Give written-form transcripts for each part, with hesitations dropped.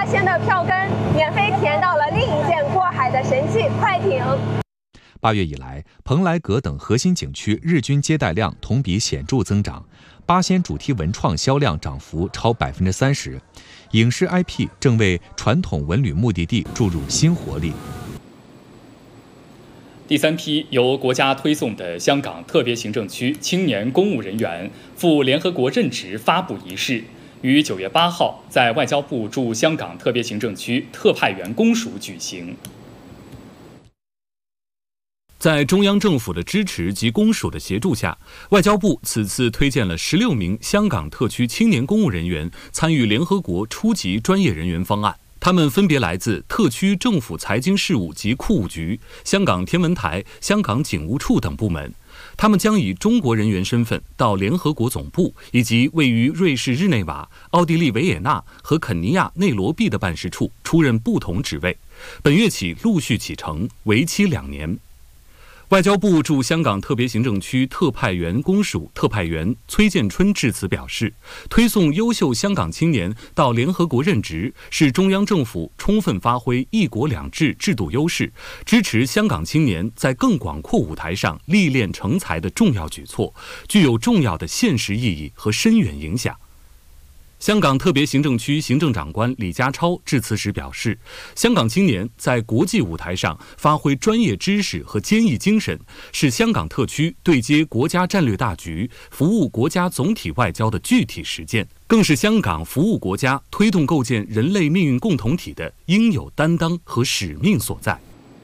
鲜的票根免费填到了另一件过海的神器快艇。 8月以来，蓬莱阁等核心景区日均接待量同比显著增长，八仙主题文创销量涨幅超30%，影视 IP 正为传统文旅目的地注入新活力。 第3批由国家推送的香港特别行政区青年公务人员赴联合国任职发布仪式，于9月8号在外交部驻香港特别行政区特派员公署举行。 在中央政府的支持及公署的协助下，外交部此次推荐了16名香港特区青年公务人员参与联合国初级专业人员方案。他们分别来自特区政府财经事务及库务局、香港天文台、香港警务处等部门。他们将以中国人员身份到联合国总部以及位于瑞士日内瓦、奥地利维也纳和肯尼亚内罗毕的办事处出任不同职位。本月起陆续启程，为期2年。外交部驻香港特别行政区特派员公署特派员崔建春致辞表示，推送优秀香港青年到联合国任职，是中央政府充分发挥“一国两制”制度优势，支持香港青年在更广阔舞台上历练成才的重要举措，具有重要的现实意义和深远影响。香港特别行政区行政长官李家超致辞时表示，香港青年在国际舞台上发挥专业知识和坚毅精神，是香港特区对接国家战略大局、服务国家总体外交的具体实践，更是香港服务国家、推动构建人类命运共同体的应有担当和使命所在。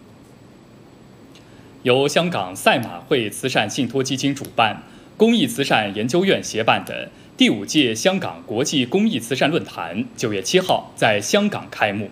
由香港赛马会慈善信托基金主办、公益慈善研究院协办的第5届香港国际公益慈善论坛9月7号在香港开幕。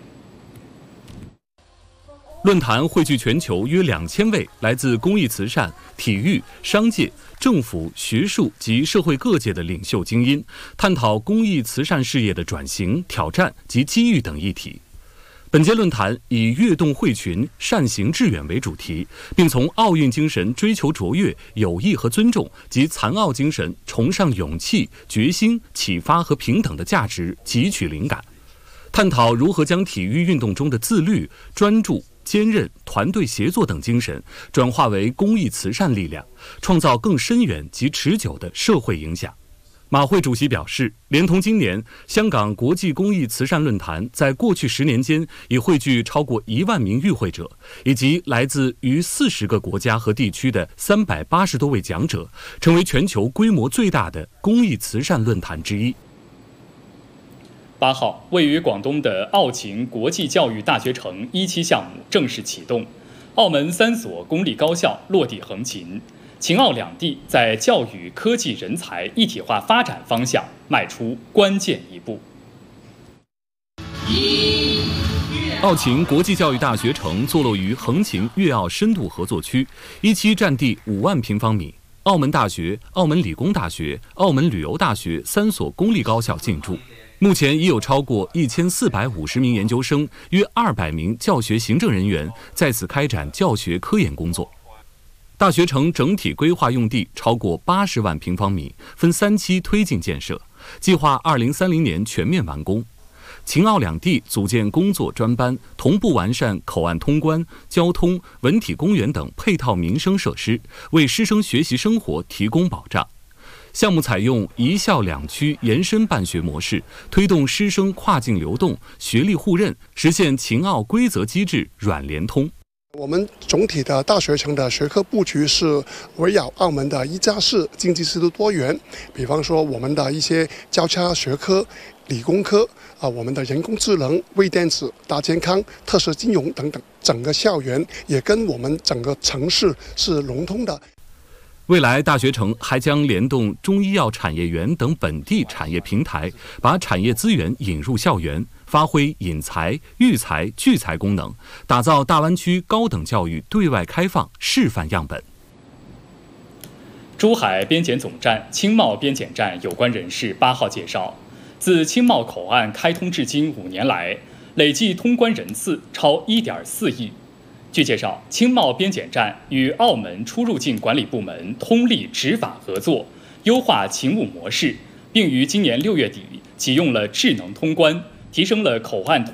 论坛汇聚全球约2000位来自公益慈善、体育、商界、政府、学术及社会各界的领袖精英，探讨公益慈善事业的转型、挑战及机遇等议题。本届论坛以跃动汇群、善行致远为主题，并从奥运精神追求卓越、友谊和尊重及残奥精神崇尚勇气、决心、启发和平等的价值汲取灵感，探讨如何将体育运动中的自律、专注、坚韧、团队协作等精神转化为公益慈善力量，创造更深远及持久的社会影响。马会主席表示，连同今年香港国际公益慈善论坛在过去10年间已汇聚超过1万名与会者，以及来自逾40个国家和地区的380多位讲者，成为全球规模最大的公益慈善论坛之一。 8号，位于广东的澳勤国际教育大学城1期项目正式启动，澳门3所公立高校落地横琴。秦澳两地在教育、科技、人才一体化发展方向迈出关键一步。 澳勤国际教育大学城坐落于横琴粤澳深度合作区，1期占地5万平方米。澳门大学、澳门理工大学、澳门旅游大学3所公立高校进驻。目前已有超过1450名研究生、约200名教学行政人员在此开展教学科研工作。大学城整体规划用地超过80万平方米，分3期推进建设，计划2030年全面完工。秦澳两地组建工作专班，同步完善口岸通关、交通、文体公园等配套民生设施，为师生学习生活提供保障。项目采用1校2区延伸办学模式，推动师生跨境流动、学历互认，实现秦澳规则机制软联通。 我们总体的大学城的学科布局是围绕澳门的1+4经济适度多元，比方说我们的一些交叉学科、理工科我们的人工智能、微电子、大健康、特色金融等等，整个校园也跟我们整个城市是融通的。 未来大学城还将联动中医药产业园等本地产业平台，把产业资源引入校园，发挥引才、育才、聚才功能，打造大湾区高等教育对外开放示范样本。 珠海边检总站青茂边检站有关人士8号介绍，自青茂口岸开通至今5年来，累计通关人次超1.4亿。据介绍，青茂边检站与澳门出入境管理部门通力执法合作，优化勤务模式，并于今年6月底启用了智能通关，提升了口岸